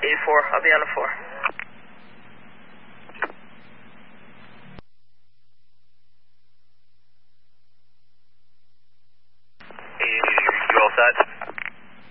84, I'll be on the 4. You all set?